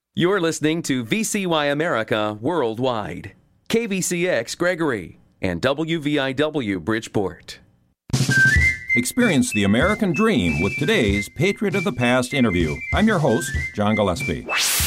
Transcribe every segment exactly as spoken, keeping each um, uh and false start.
You're listening to V C Y America Worldwide, K V C X Gregory, and W V I W Bridgeport. Experience the American dream with today's Patriot of the Past interview. I'm your host, John Gillespie.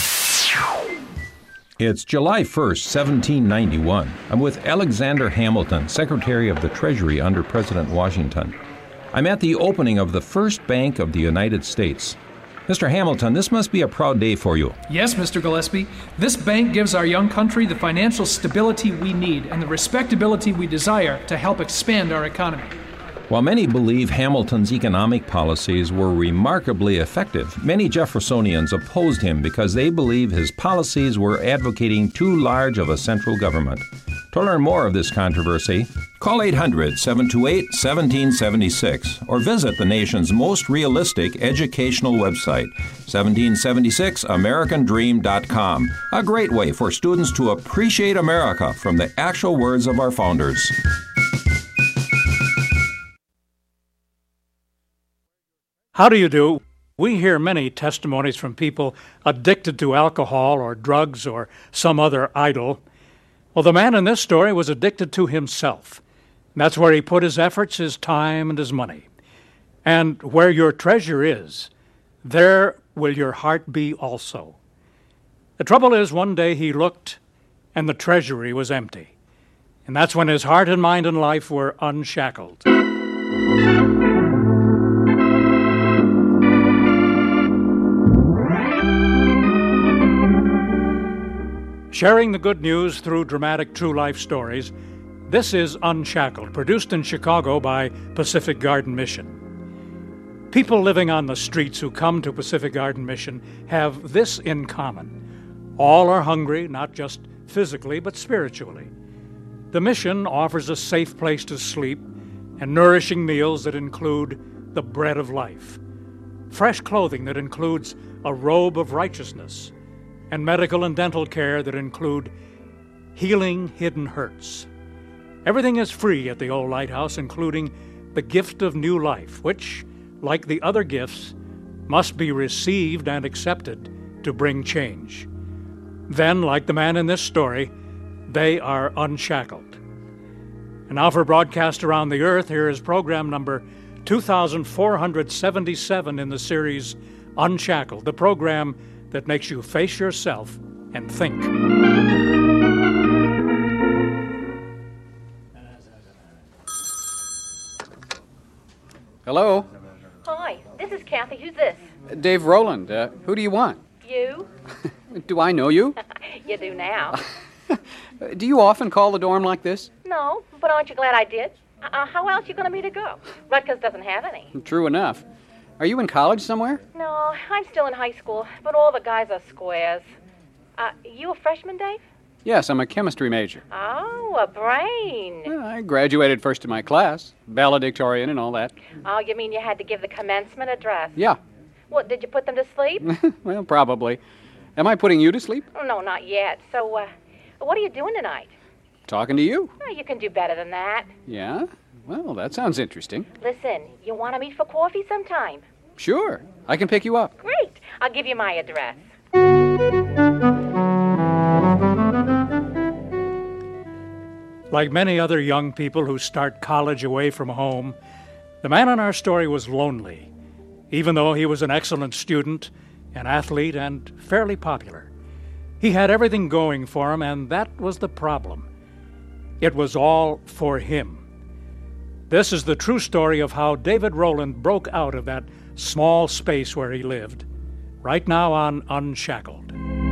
It's July first, seventeen ninety-one. I'm with Alexander Hamilton, Secretary of the Treasury under President Washington. I'm at the opening of the first bank of the United States. Mister Hamilton, this must be a proud day for you. Yes, Mister Gillespie. This bank gives our young country the financial stability we need and the respectability we desire to help expand our economy. While many believe Hamilton's economic policies were remarkably effective, many Jeffersonians opposed him because they believe his policies were advocating too large of a central government. To learn more of this controversy, call eight hundred, seven two eight, one seven seven six or visit the nation's most realistic educational website, seventeen seventy-six american dream dot com. A great way for students to appreciate America from the actual words of our founders. How do you do? We hear many testimonies from people addicted to alcohol or drugs or some other idol. Well, the man in this story was addicted to himself. That's where he put his efforts, his time, and his money. And where your treasure is, there will your heart be also. The trouble is, one day he looked, and the treasury was empty. And that's when his heart and mind and life were unshackled. Sharing the good news through dramatic true life stories, this is Unshackled, produced in Chicago by Pacific Garden Mission. People living on the streets who come to Pacific Garden Mission have this in common. All are hungry, not just physically, but spiritually. The mission offers a safe place to sleep and nourishing meals that include the bread of life, fresh clothing that includes a robe of righteousness, and medical and dental care that include healing hidden hurts. Everything is free at the old lighthouse, including the gift of new life, which, like the other gifts, must be received and accepted to bring change. Then, like the man in this story, they are unshackled. And now for broadcast around the earth, here is program number two thousand four hundred seventy-seven in the series Unshackled, the program that makes you face yourself and think. Hello? Hi, this is Kathy. Who's this? Dave Rowland. Uh, who do you want? You? Do I know you? You do now. Do you often call the dorm like this? No, but aren't you glad I did? Uh, how else you going to me to go? Rutgers doesn't have any. True enough. Are you in college somewhere? No, I'm still in high school, but all the guys are squares. Uh, you a freshman, Dave? Yes, I'm a chemistry major. Oh, a brain. Well, I graduated first in my class, valedictorian and all that. Oh, you mean you had to give the commencement address? Yeah. What, did you put them to sleep? Well, probably. Am I putting you to sleep? Oh, no, not yet. So, uh, what are you doing tonight? Talking to you. Oh, you can do better than that. Yeah? Well, that sounds interesting. Listen, you want to meet for coffee sometime? Sure. I can pick you up. Great. I'll give you my address. Like many other young people who start college away from home, the man in our story was lonely, even though he was an excellent student, an athlete, and fairly popular. He had everything going for him, and that was the problem. It was all for him. This is the true story of how David Rowland broke out of that small space where he lived, right now on Unshackled.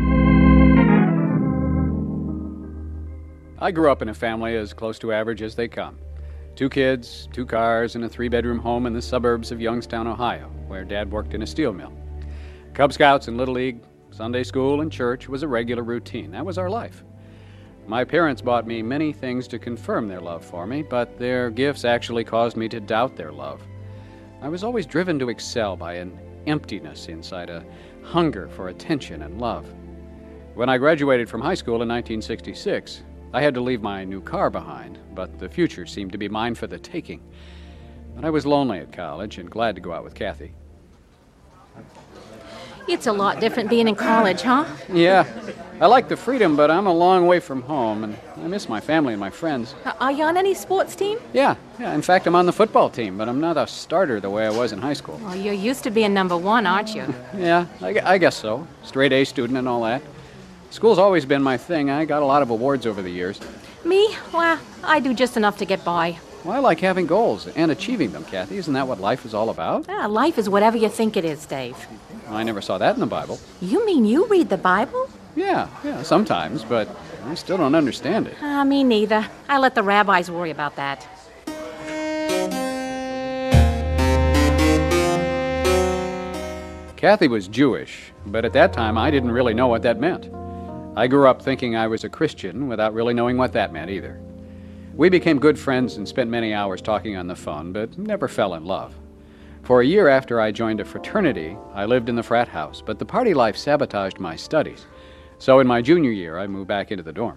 I grew up in a family as close to average as they come. Two kids, two cars, and a three-bedroom home in the suburbs of Youngstown, Ohio, where Dad worked in a steel mill. Cub Scouts and Little League, Sunday school, and church was a regular routine. That was our life. My parents bought me many things to confirm their love for me, but their gifts actually caused me to doubt their love. I was always driven to excel by an emptiness inside, a hunger for attention and love. When I graduated from high school in nineteen sixty-six, I had to leave my new car behind, but the future seemed to be mine for the taking. But I was lonely at college and glad to go out with Kathy. It's a lot different being in college, huh? Yeah. I like the freedom, but I'm a long way from home, and I miss my family and my friends. Uh, are you on any sports team? Yeah, yeah. In fact, I'm on the football team, but I'm not a starter the way I was in high school. Well, you're used to being number one, aren't you? Yeah, I, gu- I guess so. Straight A student and all that. School's always been my thing. I got a lot of awards over the years. Me? Well, I do just enough to get by. Well, I like having goals and achieving them, Kathy. Isn't that what life is all about? Ah, life is whatever you think it is, Dave. Well, I never saw that in the Bible. You mean you read the Bible? Yeah, yeah, sometimes, but I still don't understand it. Ah, me neither. I let the rabbis worry about that. Kathy was Jewish, but at that time I didn't really know what that meant. I grew up thinking I was a Christian without really knowing what that meant either. We became good friends and spent many hours talking on the phone, but never fell in love. For a year after I joined a fraternity, I lived in the frat house, but the party life sabotaged my studies. So in my junior year, I moved back into the dorm.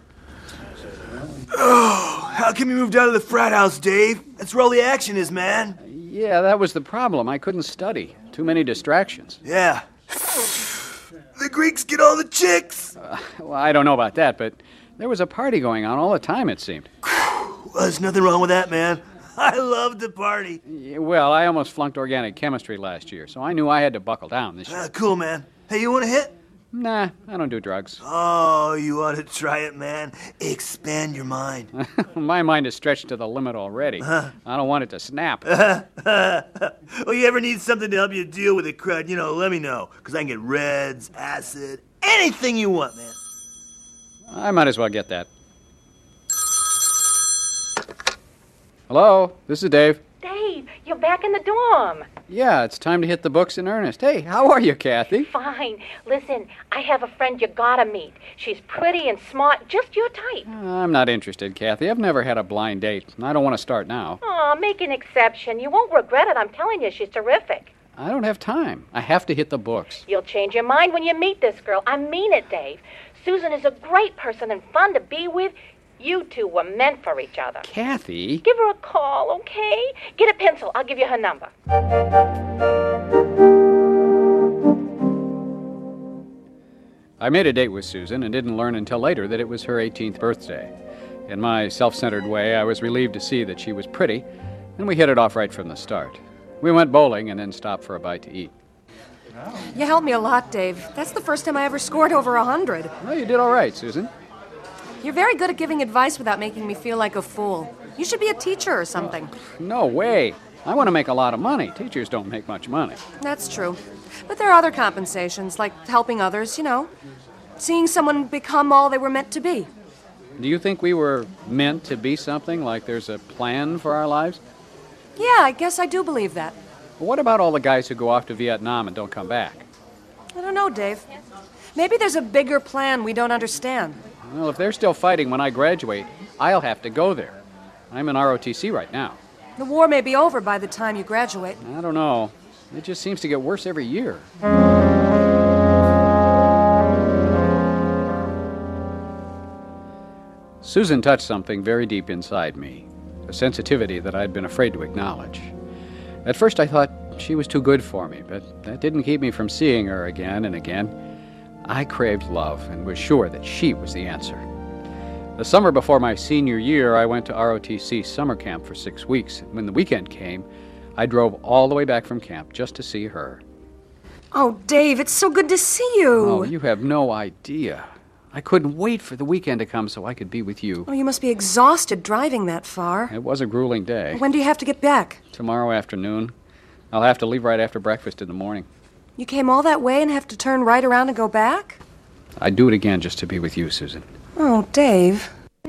Oh, how come you moved out of the frat house, Dave? That's where all the action is, man. Yeah, that was the problem. I couldn't study. Too many distractions. Yeah. The Greeks get all the chicks. Uh, well, I don't know about that, but there was a party going on all the time, it seemed. Well, there's nothing wrong with that, man. I love to party. Yeah, well, I almost flunked organic chemistry last year, so I knew I had to buckle down this year. Ah, cool, man. Hey, you want a hit? Nah, I don't do drugs. Oh, you ought to try it, man. Expand your mind. My mind is stretched to the limit already. Uh-huh. I don't want it to snap. Well, you ever need something to help you deal with the crud, you know, let me know. Because I can get reds, acid, anything you want, man. I might as well get that. Hello, this is Dave. Dave, you're back in the dorm. Yeah, it's time to hit the books in earnest. Hey, how are you, Kathy? Fine. Listen, I have a friend you gotta meet. She's pretty and smart, just your type. I'm not interested, Kathy. I've never had a blind date, and I don't want to start now. Aw, make an exception. You won't regret it, I'm telling you. She's terrific. I don't have time. I have to hit the books. You'll change your mind when you meet this girl. I mean it, Dave. Susan is a great person and fun to be with. You two were meant for each other. Kathy? Give her a call, okay? Get a pencil. I'll give you her number. I made a date with Susan and didn't learn until later that it was her eighteenth birthday. In my self-centered way, I was relieved to see that she was pretty, and we hit it off right from the start. We went bowling and then stopped for a bite to eat. You helped me a lot, Dave. That's the first time I ever scored over a hundred. Well, you did all right, Susan. You're very good at giving advice without making me feel like a fool. You should be a teacher or something. No way. I want to make a lot of money. Teachers don't make much money. That's true. But there are other compensations, like helping others, you know. Seeing someone become all they were meant to be. Do you think we were meant to be something, like there's a plan for our lives? Yeah, I guess I do believe that. Well, what about all the guys who go off to Vietnam and don't come back? I don't know, Dave. Maybe there's a bigger plan we don't understand. Well, if they're still fighting when I graduate, I'll have to go there. I'm in R O T C right now. The war may be over by the time you graduate. I don't know. It just seems to get worse every year. Susan touched something very deep inside me, a sensitivity that I'd been afraid to acknowledge. At first I thought she was too good for me, but that didn't keep me from seeing her again and again. I craved love and was sure that she was the answer. The summer before my senior year, I went to R O T C summer camp for six weeks. And when the weekend came, I drove all the way back from camp just to see her. Oh, Dave, it's so good to see you. Oh, you have no idea. I couldn't wait for the weekend to come so I could be with you. Oh, you must be exhausted driving that far. It was a grueling day. When do you have to get back? Tomorrow afternoon. I'll have to leave right after breakfast in the morning. You came all that way and have to turn right around and go back? I'd do it again just to be with you, Susan. Oh, Dave.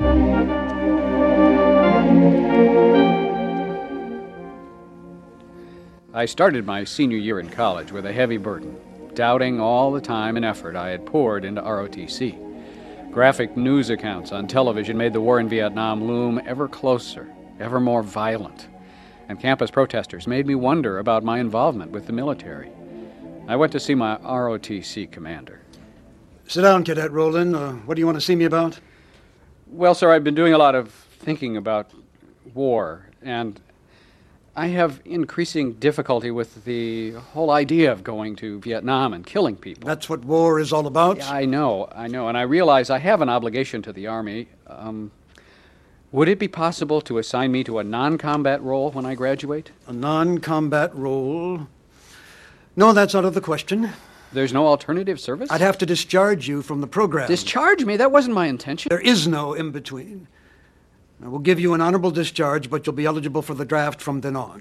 I started my senior year in college with a heavy burden, doubting all the time and effort I had poured into R O T C. Graphic news accounts on television made the war in Vietnam loom ever closer, ever more violent. And campus protesters made me wonder about my involvement with the military. I went to see my R O T C commander. Sit down, Cadet Roland. Uh, what do you want to see me about? Well, sir, I've been doing a lot of thinking about war, and I have increasing difficulty with the whole idea of going to Vietnam and killing people. That's what war is all about? Yeah, I know, I know, and I realize I have an obligation to the Army. Um, would it be possible to assign me to a non-combat role when I graduate? A non-combat role? No, that's out of the question. There's no alternative service? I'd have to discharge you from the program. Discharge me? That wasn't my intention. There is no in-between. I will give you an honorable discharge, but you'll be eligible for the draft from then on.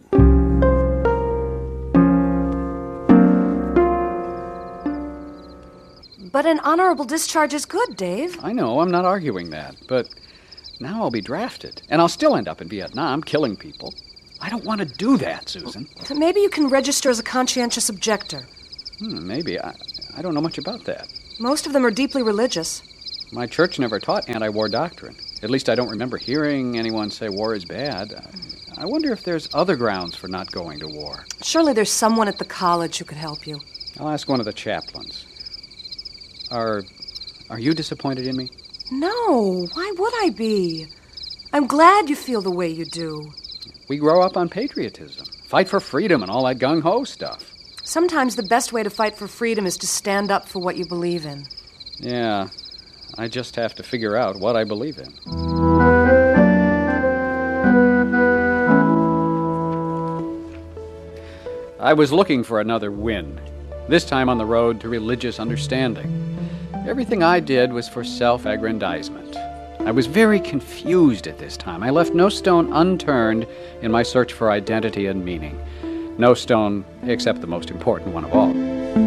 But an honorable discharge is good, Dave. I know, I'm not arguing that, but now I'll be drafted, and I'll still end up in Vietnam killing people. I don't want to do that, Susan. Maybe you can register as a conscientious objector. Hmm, maybe. I, I don't know much about that. Most of them are deeply religious. My church never taught anti-war doctrine. At least I don't remember hearing anyone say war is bad. I, I wonder if there's other grounds for not going to war. Surely there's someone at the college who could help you. I'll ask one of the chaplains. Are, are you disappointed in me? No, why would I be? I'm glad you feel the way you do. We grow up on patriotism, fight for freedom and all that gung-ho stuff. Sometimes the best way to fight for freedom is to stand up for what you believe in. Yeah, I just have to figure out what I believe in. I was looking for another win, this time on the road to religious understanding. Everything I did was for self-aggrandizement. I was very confused at this time. I left no stone unturned in my search for identity and meaning. No stone except the most important one of all.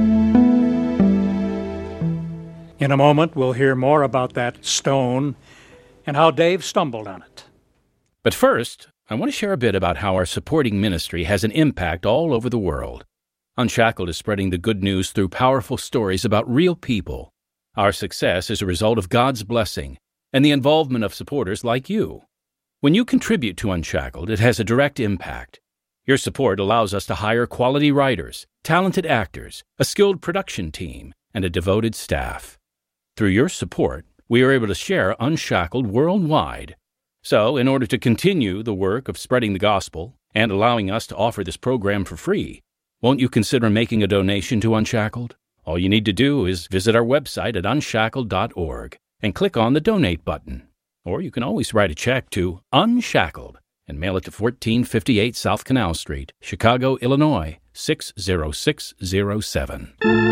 In a moment, we'll hear more about that stone and how Dave stumbled on it. But first, I want to share a bit about how our supporting ministry has an impact all over the world. Unshackled is spreading the good news through powerful stories about real people. Our success is a result of God's blessing and the involvement of supporters like you. When you contribute to Unshackled, it has a direct impact. Your support allows us to hire quality writers, talented actors, a skilled production team, and a devoted staff. Through your support, we are able to share Unshackled worldwide. So, in order to continue the work of spreading the gospel and allowing us to offer this program for free, won't you consider making a donation to Unshackled? All you need to do is visit our website at unshackled dot org and click on the Donate button. Or you can always write a check to Unshackled and mail it to fourteen fifty-eight South Canal Street, Chicago, Illinois, six zero six zero seven.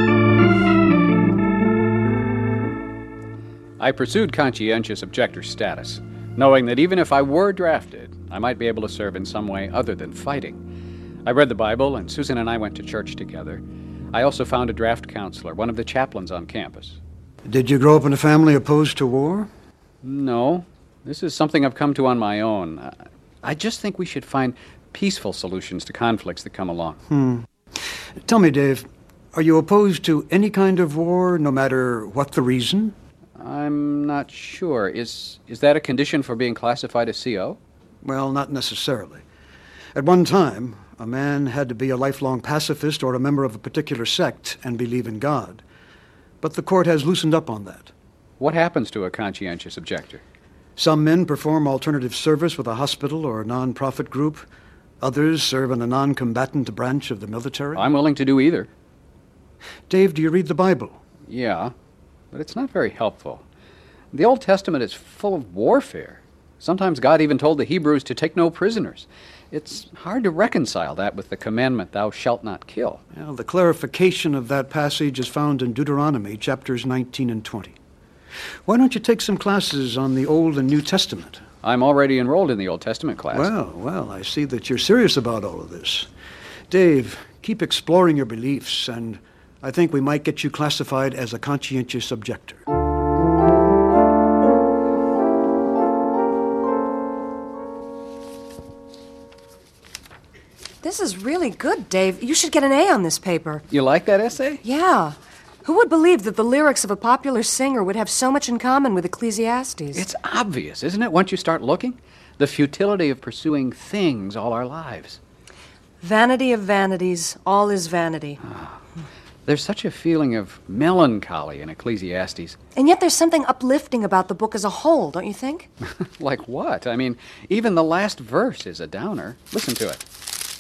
I pursued conscientious objector status, knowing that even if I were drafted, I might be able to serve in some way other than fighting. I read the Bible, and Susan and I went to church together. I also found a draft counselor, one of the chaplains on campus. Did you grow up in a family opposed to war? No. This is something I've come to on my own. I just think we should find peaceful solutions to conflicts that come along. Hmm. Tell me, Dave, are you opposed to any kind of war, no matter what the reason? I'm not sure. Is is that a condition for being classified as C O? Well, not necessarily. At one time, a man had to be a lifelong pacifist or a member of a particular sect and believe in God. But the court has loosened up on that. What happens to a conscientious objector? Some men perform alternative service with a hospital or a non-profit group. Others serve in a non-combatant branch of the military. I'm willing to do either. Dave, do you read the Bible? Yeah, but it's not very helpful. The Old Testament is full of warfare. Sometimes God even told the Hebrews to take no prisoners. It's hard to reconcile that with the commandment, thou shalt not kill. Well, the clarification of that passage is found in Deuteronomy, chapters nineteen and twenty. Why don't you take some classes on the Old and New Testament? I'm already enrolled in the Old Testament class. Well, well, I see that you're serious about all of this. Dave, keep exploring your beliefs, and I think we might get you classified as a conscientious objector. This is really good, Dave. You should get an A on this paper. You like that essay? Yeah. Who would believe that the lyrics of a popular singer would have so much in common with Ecclesiastes? It's obvious, isn't it, once you start looking? The futility of pursuing things all our lives. Vanity of vanities, all is vanity. Oh, there's such a feeling of melancholy in Ecclesiastes. And yet there's something uplifting about the book as a whole, don't you think? Like what? I mean, even the last verse is a downer. Listen to it.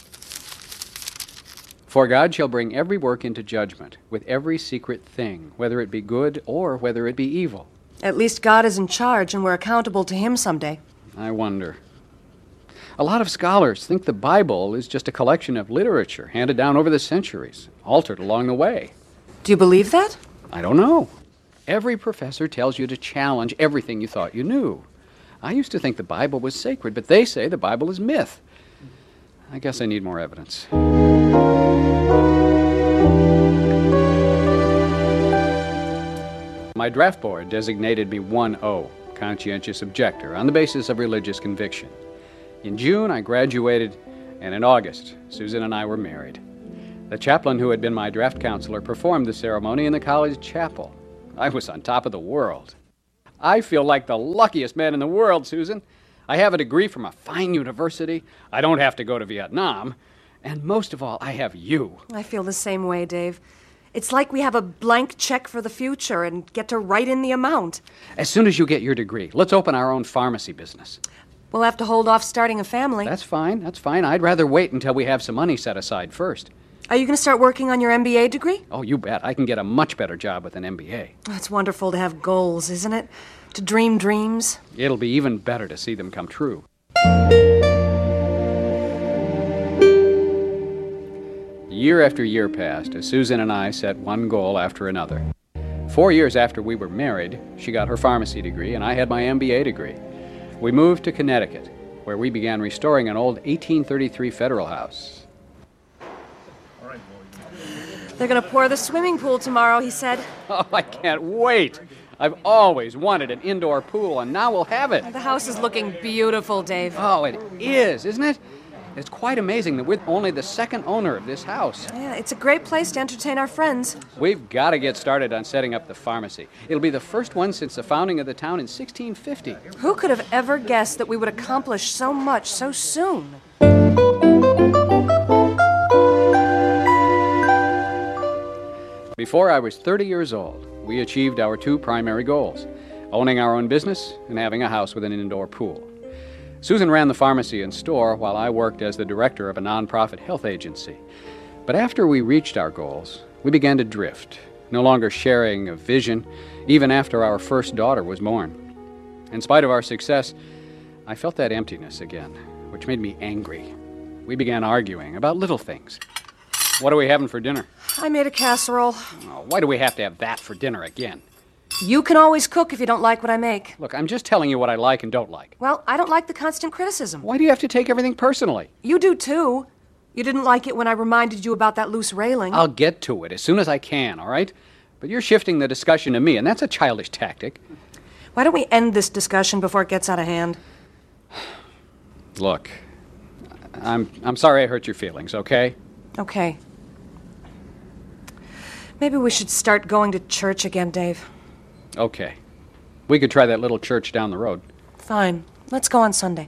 For God shall bring every work into judgment, with every secret thing, whether it be good or whether it be evil. At least God is in charge, and we're accountable to Him someday. I wonder. A lot of scholars think the Bible is just a collection of literature handed down over the centuries, altered along the way. Do you believe that? I don't know. Every professor tells you to challenge everything you thought you knew. I used to think the Bible was sacred, but they say the Bible is myth. I guess I need more evidence. My draft board designated me one O, conscientious objector, on the basis of religious conviction. In June, I graduated, and in August, Susan and I were married. The chaplain who had been my draft counselor performed the ceremony in the college chapel. I was on top of the world. I feel like the luckiest man in the world, Susan. I have a degree from a fine university. I don't have to go to Vietnam. And most of all, I have you. I feel the same way, Dave. It's like we have a blank check for the future and get to write in the amount. As soon as you get your degree, let's open our own pharmacy business. We'll have to hold off starting a family. That's fine, that's fine. I'd rather wait until we have some money set aside first. Are you going to start working on your M B A degree? Oh, you bet. I can get a much better job with an M B A. Oh, it's wonderful to have goals, isn't it? To dream dreams. It'll be even better to see them come true. Year after year passed as Susan and I set one goal after another. Four years after we were married, she got her pharmacy degree and I had my M B A degree. We moved to Connecticut, where we began restoring an old eighteen thirty-three Federal house. They're going to pour the swimming pool tomorrow, he said. Oh, I can't wait. I've always wanted an indoor pool, and now we'll have it. The house is looking beautiful, Dave. Oh, it is, isn't it? It's quite amazing that we're only the second owner of this house. Yeah, it's a great place to entertain our friends. We've got to get started on setting up the pharmacy. It'll be the first one since the founding of the town in sixteen fifty. Who could have ever guessed that we would accomplish so much so soon? Before I was thirty years old, we achieved our two primary goals, owning our own business and having a house with an indoor pool. Susan ran the pharmacy and store while I worked as the director of a nonprofit health agency. But after we reached our goals, we began to drift, no longer sharing a vision, even after our first daughter was born. In spite of our success, I felt that emptiness again, which made me angry. We began arguing about little things. What are we having for dinner? I made a casserole. Oh, why do we have to have that for dinner again? You can always cook if you don't like what I make. Look, I'm just telling you what I like and don't like. Well, I don't like the constant criticism. Why do you have to take everything personally? You do, too. You didn't like it when I reminded you about that loose railing. I'll get to it as soon as I can, all right? But you're shifting the discussion to me, and that's a childish tactic. Why don't we end this discussion before it gets out of hand? Look, I'm, I'm sorry I hurt your feelings, okay? Okay. Maybe we should start going to church again, Dave. Okay. We could try that little church down the road. Fine. Let's go on Sunday.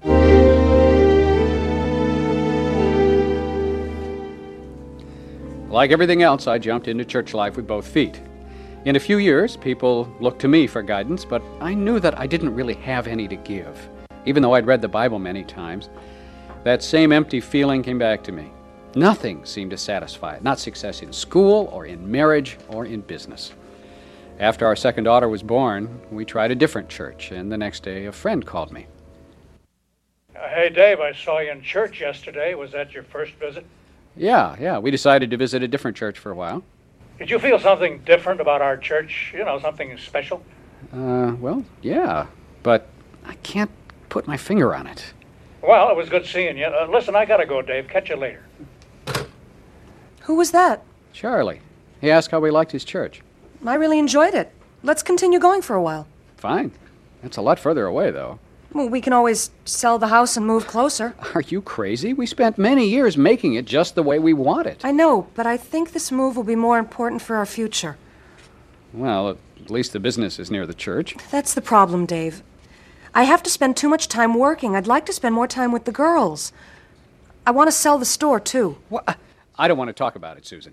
Like everything else, I jumped into church life with both feet. In a few years, people looked to me for guidance, but I knew that I didn't really have any to give. Even though I'd read the Bible many times, that same empty feeling came back to me. Nothing seemed to satisfy it, not success in school or in marriage or in business. After our second daughter was born, we tried a different church, and the next day a friend called me. Uh, hey, Dave, I saw you in church yesterday. Was that your first visit? Yeah, yeah, we decided to visit a different church for a while. Did you feel something different about our church? You know, something special? Uh, well, yeah, but I can't put my finger on it. Well, it was good seeing you. Uh, listen, I gotta go, Dave. Catch you later. Who was that? Charlie. He asked how we liked his church. I really enjoyed it. Let's continue going for a while. Fine. That's a lot further away, though. Well, we can always sell the house and move closer. Are you crazy? We spent many years making it just the way we want it. I know, but I think this move will be more important for our future. Well, at least the business is near the church. That's the problem, Dave. I have to spend too much time working. I'd like to spend more time with the girls. I want to sell the store, too. What? I don't want to talk about it, Susan.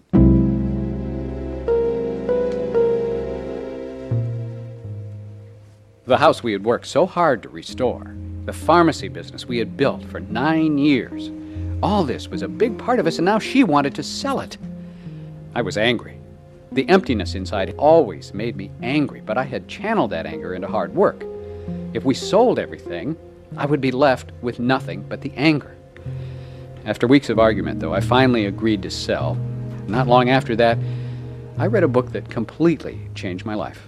The house we had worked so hard to restore, the pharmacy business we had built for nine years, all this was a big part of us, and now she wanted to sell it. I was angry. The emptiness inside always made me angry, but I had channeled that anger into hard work. If we sold everything, I would be left with nothing but the anger. After weeks of argument, though, I finally agreed to sell. Not long after that, I read a book that completely changed my life.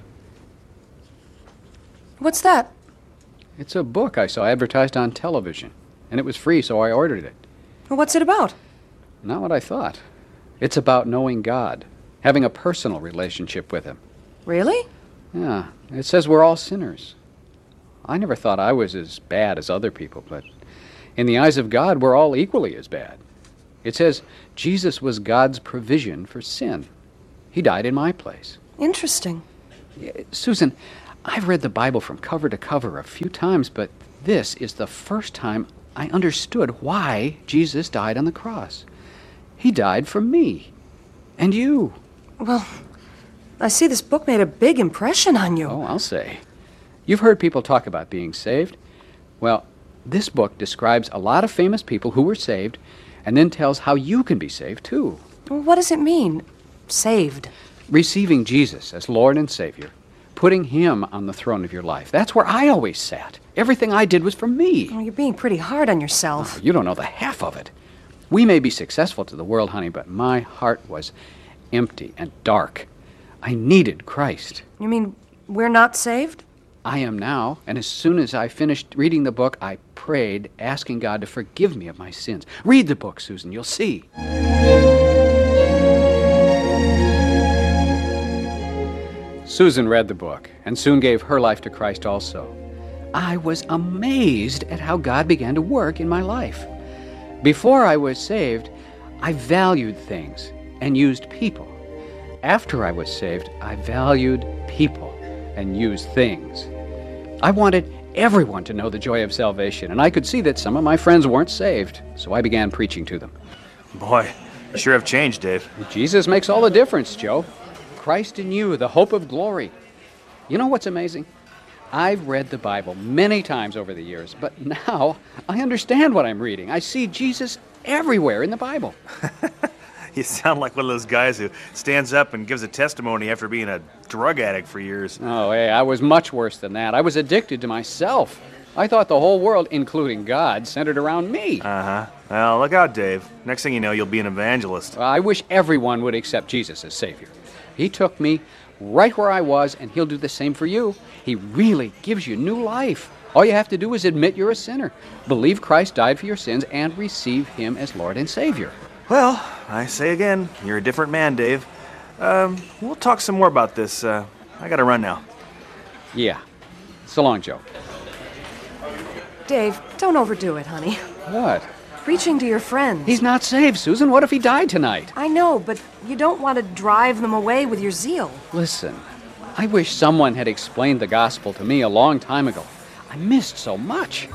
What's that? It's a book I saw advertised on television, and it was free, so I ordered it. What's it about? Not what I thought. It's about knowing God, having a personal relationship with Him. Really? Yeah, it says we're all sinners. I never thought I was as bad as other people, but in the eyes of God, we're all equally as bad. It says Jesus was God's provision for sin. He died in my place. Interesting. Susan, I've read the Bible from cover to cover a few times, but this is the first time I understood why Jesus died on the cross. He died for me. And you. Well, I see this book made a big impression on you. Oh, I'll say. You've heard people talk about being saved. Well, this book describes a lot of famous people who were saved and then tells how you can be saved, too. Well, what does it mean, saved? Receiving Jesus as Lord and Savior, putting Him on the throne of your life. That's where I always sat. Everything I did was for me. Well, you're being pretty hard on yourself. Oh, you don't know the half of it. We may be successful to the world, honey, but my heart was empty and dark. I needed Christ. You mean we're not saved? I am now, and as soon as I finished reading the book, I prayed, asking God to forgive me of my sins. Read the book, Susan, you'll see. Susan read the book and soon gave her life to Christ also. I was amazed at how God began to work in my life. Before I was saved, I valued things and used people. After I was saved, I valued people and used things. I wanted everyone to know the joy of salvation, and I could see that some of my friends weren't saved, so I began preaching to them. Boy, you sure have changed, Dave. Jesus makes all the difference, Joe. Christ in you, the hope of glory. You know what's amazing? I've read the Bible many times over the years, but now I understand what I'm reading. I see Jesus everywhere in the Bible. You sound like one of those guys who stands up and gives a testimony after being a drug addict for years. Oh, hey, I was much worse than that. I was addicted to myself. I thought the whole world, including God, centered around me. Uh-huh. Well, look out, Dave. Next thing you know, you'll be an evangelist. Well, I wish everyone would accept Jesus as Savior. He took me right where I was, and He'll do the same for you. He really gives you new life. All you have to do is admit you're a sinner, believe Christ died for your sins, and receive Him as Lord and Savior. Well, I say again, you're a different man, Dave. Um, we'll talk some more about this. Uh, I gotta run now. Yeah. So long, Joe. Dave, don't overdo it, honey. What? Preaching to your friends. He's not saved, Susan. What if he died tonight? I know, but you don't want to drive them away with your zeal. Listen, I wish someone had explained the gospel to me a long time ago. I missed so much.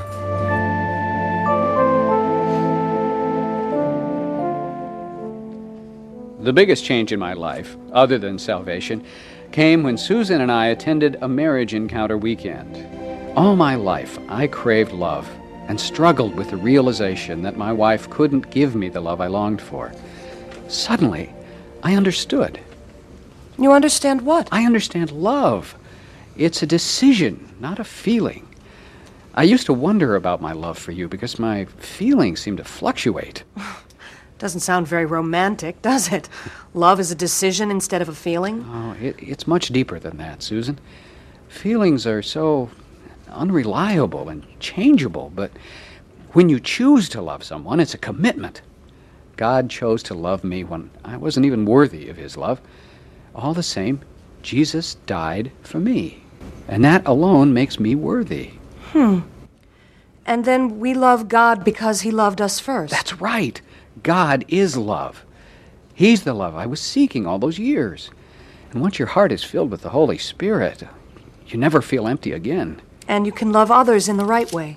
The biggest change in my life, other than salvation, came when Susan and I attended a marriage encounter weekend. All my life, I craved love and struggled with the realization that my wife couldn't give me the love I longed for. Suddenly, I understood. You understand what? I understand love. It's a decision, not a feeling. I used to wonder about my love for you because my feelings seemed to fluctuate. Doesn't sound very romantic, does it? Love is a decision instead of a feeling? Oh, it, it's much deeper than that, Susan. Feelings are so unreliable and changeable, but when you choose to love someone, it's a commitment. God chose to love me when I wasn't even worthy of His love. All the same, Jesus died for me, and that alone makes me worthy. Hmm. And then we love God because He loved us first. That's right. God is love. He's the love I was seeking all those years. And once your heart is filled with the Holy Spirit, you never feel empty again. And you can love others in the right way.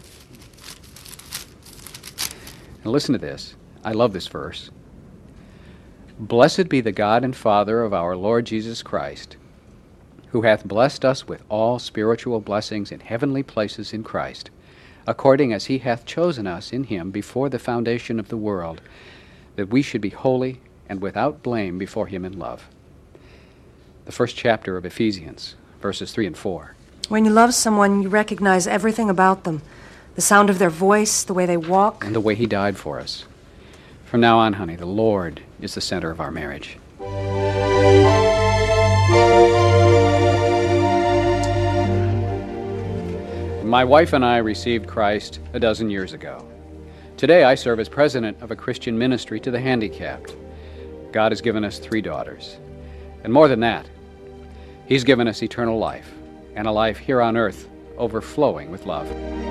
Now listen to this. I love this verse. Blessed be the God and Father of our Lord Jesus Christ, who hath blessed us with all spiritual blessings in heavenly places in Christ, according as He hath chosen us in Him before the foundation of the world, that we should be holy and without blame before Him in love. The first chapter of Ephesians, verses three and four. When you love someone, you recognize everything about them. The sound of their voice, the way they walk. And the way He died for us. From now on, honey, the Lord is the center of our marriage. My wife and I received Christ a dozen years ago. Today I serve as president of a Christian ministry to the handicapped. God has given us three daughters. And more than that, He's given us eternal life, and a life here on earth overflowing with love.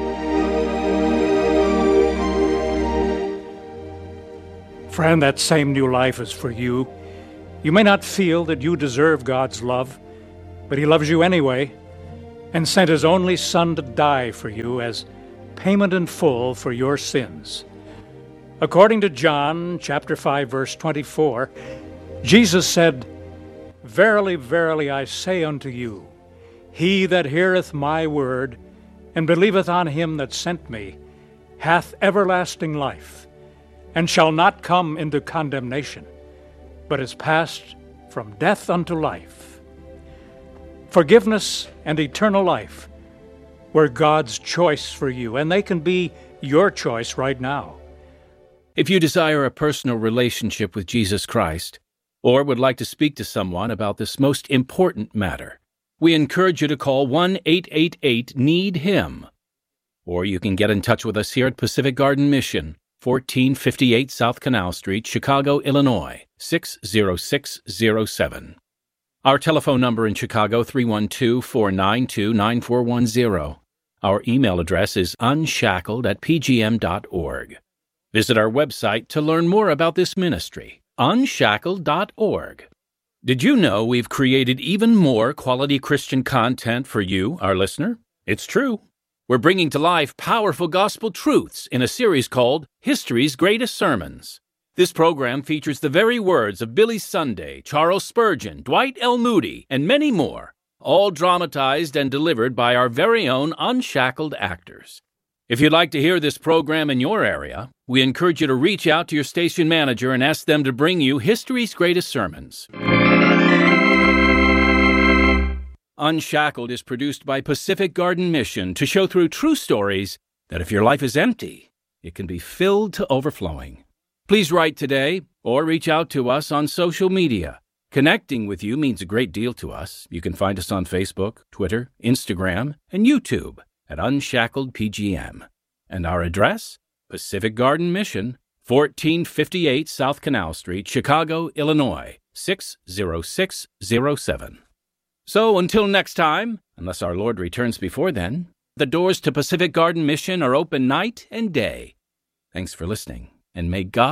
Friend, that same new life is for you. You may not feel that you deserve God's love, but He loves you anyway, and sent His only Son to die for you as payment in full for your sins. According to John chapter five, verse twenty-four, Jesus said, "Verily, verily, I say unto you, he that heareth my word, and believeth on Him that sent me, hath everlasting life, and shall not come into condemnation, but is passed from death unto life." Forgiveness and eternal life were God's choice for you, and they can be your choice right now. If you desire a personal relationship with Jesus Christ, or would like to speak to someone about this most important matter, we encourage you to call one eight eight eight need him. Or you can get in touch with us here at Pacific Garden Mission, fourteen fifty-eight South Canal Street, Chicago, Illinois, six zero six zero seven. Our telephone number in Chicago, three one two, four nine two, nine four one zero. Our email address is unshackled at p g m dot org. Visit our website to learn more about this ministry, unshackled dot org. Did you know we've created even more quality Christian content for you, our listener? It's true. We're bringing to life powerful gospel truths in a series called History's Greatest Sermons. This program features the very words of Billy Sunday, Charles Spurgeon, Dwight L. Moody, and many more, all dramatized and delivered by our very own unshackled actors. If you'd like to hear this program in your area, we encourage you to reach out to your station manager and ask them to bring you History's Greatest Sermons. Unshackled is produced by Pacific Garden Mission to show through true stories that if your life is empty, it can be filled to overflowing. Please write today or reach out to us on social media. Connecting with you means a great deal to us. You can find us on Facebook, Twitter, Instagram, and YouTube at Unshackled P G M. And our address? Pacific Garden Mission, fourteen fifty-eight South Canal Street, Chicago, Illinois, six zero six zero seven. So until next time, unless our Lord returns before then, the doors to Pacific Garden Mission are open night and day. Thanks for listening, and may God